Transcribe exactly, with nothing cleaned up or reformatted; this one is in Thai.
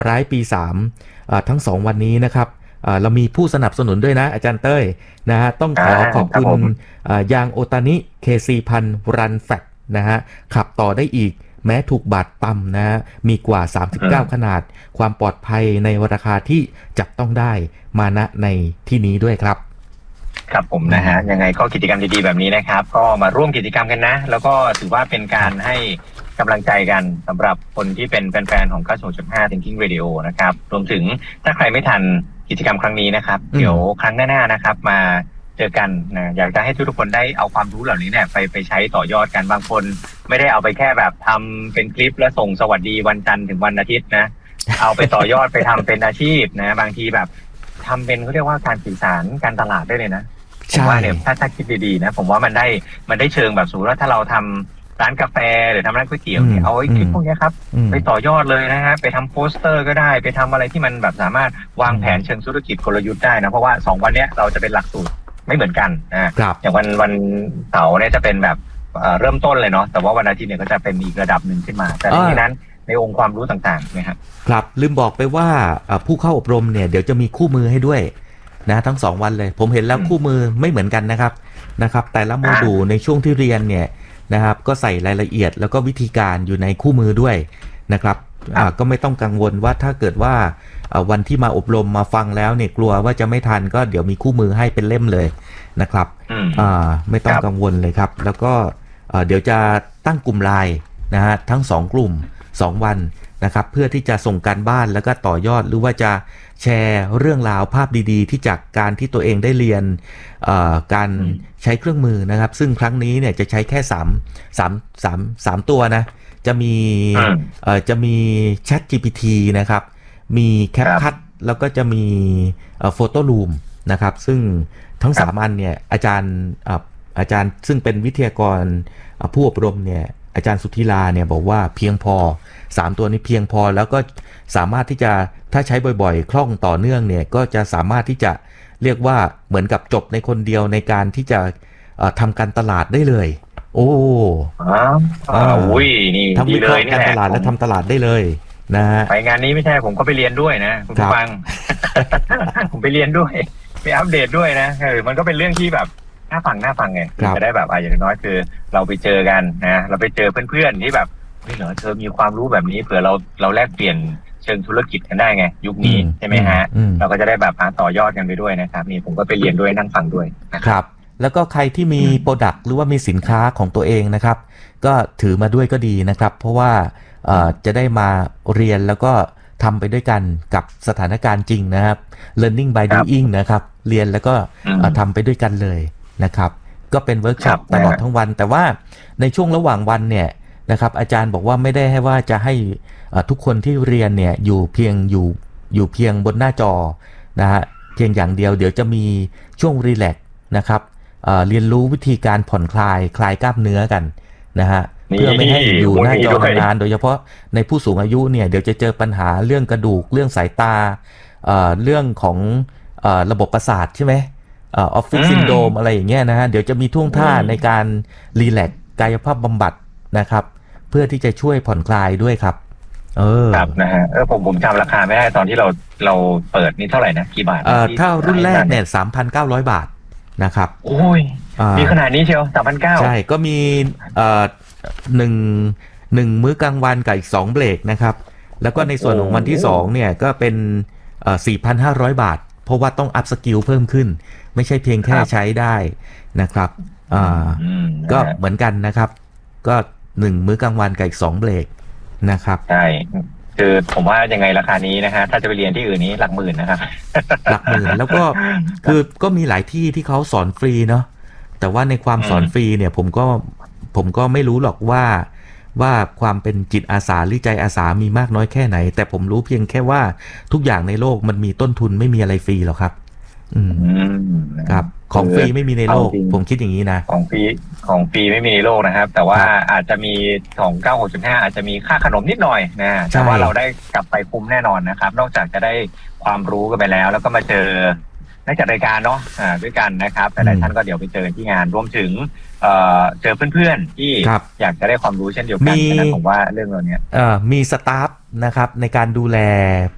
ร้ายปีสามทั้งสองวันนี้นะครับเรามีผู้สนับสนุนด้วยนะอาจารย์เต้ยนะฮะต้องขอขอบคุณยางโอตานิ เค ซี พัน รันแฟตนะฮะขับต่อได้อีกแม้ถูกบาดปั๊มนะฮะมีกว่าสามสิบเก้าขนาดความปลอดภัยในราคาที่จับต้องได้มาณในที่นี้ด้วยครับครับผมนะฮะยังไงก็กิจกรรมดีๆแบบนี้นะครับก็มาร่วมกิจกรรมกันนะแล้วก็ถือว่าเป็นการให้กำลังใจกันสำหรับคนที่เป็นแฟนๆของ เก้าสิบหกจุดห้า Thinking Radio นะครับรวมถึงถ้าใครไม่ทันกิจกรรมครั้งนี้นะครับเดี๋ยวครั้งหน้าๆนะครับมาเจอกันนะอยากจะให้ทุกคนได้เอาความรู้เหล่านี้เนี่ยไปไปใช้ต่อยอดกันบางคนไม่ได้เอาไปแค่แบบทำเป็นคลิปแล้วส่งสวัสดีวันจันทร์ถึงวันอาทิตย์นะเอาไปต่อยอดไปทำเป็นอาชีพนะบางทีแบบทำเป็นเขาเรียกว่าการสื่อสารการตลาดได้เลยนะผมว่าเนี่ยถ้าถ้าคิดดีๆนะผมว่ามันได้มันได้เชิงแบบสมมติว่าถ้าเราทำร้านกาแฟหรือทำร้านก๋วยเตี๋ยวเนี่ยเอาไอ้คลิปพวกนี้ครับไปต่อยอดเลยนะฮะไปทำโปสเตอร์ก็ได้ไปทำอะไรที่มันแบบสามารถวางแผนเชิงธุรกิจกลยุทธ์ได้นะเพราะว่าสองวันเนี้ยเราจะเป็นหลักสูตรไม่เหมือนกันนะอย่างวันวันเสาร์เนี่ยจะเป็นแบบเริ่มต้นเลยเนาะแต่ว่าวันอาทิตย์เนี่ยก็จะเป็นอีกระดับหนึ่งขึ้นมาแต่ในที่นั้นในองค์ความรู้ต่างๆนะครับครับลืมบอกไปว่าผู้เข้าอบรมเนี่ยเดี๋ยวจะมีคู่มือให้ด้วยนะทั้งสองวันเลยผมเห็นแล้วคู่มือไม่เหมือนกันนะครับนะครับแต่ละโมดูลในช่วงที่เรียนเนี่ยนะครับก็ใส่รายละเอียดแล้วก็วิธีการอยู่ในคู่มือด้วยนะครับก็ไม่ต้องกังวลว่าถ้าเกิดว่าวันที่มาอบรมมาฟังแล้วเนี่ยกลัวว่าจะไม่ทันก็เดี๋ยวมีคู่มือให้เป็นเล่มเลยนะครับไม่ต้องกังวลเลยครับแล้วก็เดี๋ยวจะตั้งกลุ่มไลน์นะฮะทั้งสองกลุ่มสองวันนะครับเพื่อที่จะส่งการบ้านแล้วก็ต่อยอดหรือว่าจะแชร์เรื่องราวภาพดีๆที่จากการที่ตัวเองได้เรียนการใช้เครื่องมือนะครับซึ่งครั้งนี้เนี่ยจะใช้แค่สาม สาม สาม สามตัวนะจะมีจะมี Chat จี พี ที นะครับมี CapCut แล้วก็จะมีโฟโต้รูมนะครับซึ่งทั้งสามอันเนี่ยอาจารย์อาจารย์ซึ่งเป็นวิทยากรผู้อบรมเนี่ยอาจารย์สุธิลาเนี่ยบอกว่าเพียงพอสามตัวนี้เพียงพอแล้วก็สามารถที่จะถ้าใช้บ่อยๆคล่องต่อเนื่องเนี่ยก็จะสามารถที่จะเรียกว่าเหมือนกับจบในคนเดียวในการที่จะทำการตลาดได้เลยโอ้อ้าวอุ้ยนี่ทำวิเคราะห์การตลาดและทำตลาดได้เลยนะฮะไปงานนี้ไม่ใช่ผมก็ไปเรียนด้วยนะคุณผู้ฟัง ผมไปเรียนด้วยไปอัปเดตด้วยนะเออมันก็เป็นเรื่องที่แบบน่าฟังน่าฟังไงจะได้แบบอ่ะอย่างน้อยคือเราไปเจอกันนะเราไปเจอเพื่อนๆที่แบบนี่เหรอเธอมีความรู้แบบนี้เผื่อเราเราแลกเปลี่ยนเชิงธุรกิจกันได้ไงยุคนี้ใช่ไหมฮะเราก็จะได้แบบต่อยอดกันไปด้วยนะครับนี่ผมก็ไปเรียนด้วยนั่งฟังด้วยนะครับแล้วก็ใครที่มีโปรดักต์หรือว่ามีสินค้าของตัวเองนะครับก็ถือมาด้วยก็ดีนะครับเพราะว่าจะได้มาเรียนแล้วก็ทำไปด้วยกันกับสถานการณ์จริงนะครับ learning by doing นะครับเรียนแล้วก็ทำไปด้วยกันเลยนะครับก็เป็นเวิร์กช็อปตลอดทั้งวันแต่ว่าในช่วงระหว่างวันเนี่ยนะครับอาจารย์บอกว่าไม่ได้ให้ว่าจะให้ทุกคนที่เรียนเนี่ยอยู่เพียงอยู่อยู่เพียงบนหน้าจอนะฮะเพียงอย่างเดียวเดี๋ยวจะมีช่วงรีแลกซ์นะครับเอ่อเรียนรู้วิธีการผ่อนคลายคลายกล้ามเนื้อกันนะฮะเพื่อไม่ให้อยู่หน้าจอนานโดยเฉพาะในผู้สูงอายุเนี่ยเดี๋ยวจะเจอปัญหาเรื่องกระดูกเรื่องสายตาเอ่อเรื่องของเอ่อระบบประสาทใช่ไหมออฟฟิศซินโดรมอะไรอย่างเงี้ยนะฮะเดี๋ยวจะมีท่วงท่าในการรีแลกซ์กายภาพบำบัดนะครับเพื่อที่จะช่วยผ่อนคลายด้วยครับเออครับนะฮะเออผมผมจำราคาไม่ได้ตอนที่เราเราเปิดนี่เท่าไหร่นะกี่บาทเอ่อถ้ารุ่นแรกเนี่ย สามพันเก้าร้อย บาทนะครับโอ้ยมีขนาดนี้เชียว สามพันเก้าร้อยใช่ก็มีเอ่อหนึ่ง หนึ่งมื้อกลางวันกับอีกสองเบรกนะครับแล้วก็ในส่วนของวันที่สองเนี่ยก็เป็นเอ่อ สี่พันห้าร้อย บาทเพราะว่าต้องอัพสกิลเพิ่มขึ้นไม่ใช่เพียงแค่ใช้ได้นะครับอ่าก็เหมือนกันนะครับก็หนึ่งมื้อกลางวันกับอีกสองเบรกนะครับใช่คือผมว่ายังไงราคานี้นะฮะถ้าจะไปเรียนที่อื่นนี้หลักหมื่นนะครับหลักหมื่นแล้วก็คือก็มีหลายที่ที่เขาสอนฟรีเนาะแต่ว่าในความสอนฟรีเนี่ยผมก็ผมก็ไม่รู้หรอกว่าว่าความเป็นจิตอาสาหรือใจอาสามีมากน้อยแค่ไหนแต่ผมรู้เพียงแค่ว่าทุกอย่างในโลกมันมีต้นทุนไม่มีอะไรฟรีหรอกครับอืมครับของฟรีไม่มีในโลกผมคิดอย่างนี้นะของฟรีของฟรีไม่มีในโลกนะครับแต่ว่าอาจจะมีของ เก้าหกจุดห้า อาจจะมีค่าขนมนิดหน่อยนะแต่ว่าเราได้กลับไปคุ้มแน่นอนนะครับนอกจากจะได้ความรู้กันไปแล้วแล้วก็มาเจอนักจัดรายการเนาะอ่าด้วยกันนะครับแต่หลายท่านก็เดี๋ยวไปเจอที่งานรวมถึงเอ่อเจอเพื่อนๆที่อยากจะได้ความรู้เช่นเดียวกันนะผมว่าเรื่องเราเนี้ยเอ่อมีสตาฟนะครับในการดูแล